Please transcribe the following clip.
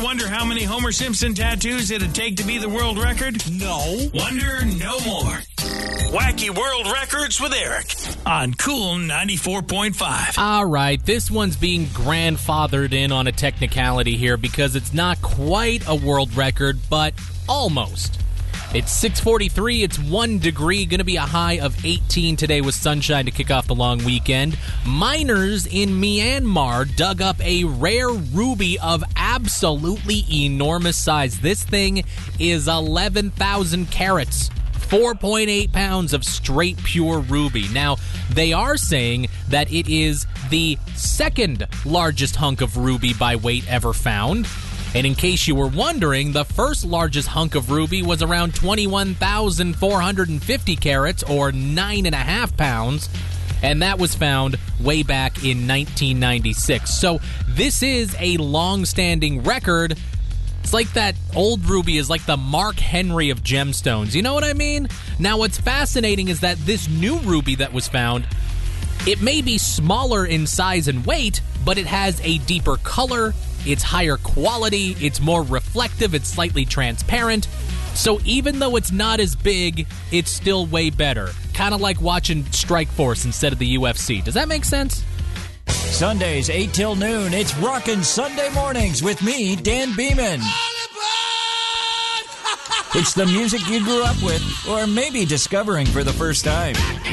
wonder how many Homer Simpson tattoos it'd take to be the world record? No. Wonder no more. Wacky World Records with Eric on Cool 94.5. All right, this one's being grandfathered in on a technicality here because it's not quite a world record, but almost. It's 6:43. It's 1 degree. Going to be a high of 18 today with sunshine to kick off the long weekend. Miners in Myanmar dug up a rare ruby of absolutely enormous size. This thing is 11,000 carats. 4.8 pounds of straight pure ruby. Now, they are saying that it is the second largest hunk of ruby by weight ever found. And in case you were wondering, the first largest hunk of ruby was around 21,450 carats, or 9.5 pounds, and that was found way back in 1996. So this is a long-standing record. It's like that old ruby is like the Mark Henry of gemstones. You know what I mean? Now, what's fascinating is that this new ruby that was found, it may be smaller in size and weight, but it has a deeper color, it's higher quality, it's more reflective, it's slightly transparent. So even though it's not as big, it's still way better. Kind of like watching Strikeforce instead of the UFC. Does that make sense? Sundays, 8 till noon, it's Rockin' Sunday Mornings with me, Dan Beeman. It's the music you grew up with, or maybe discovering for the first time.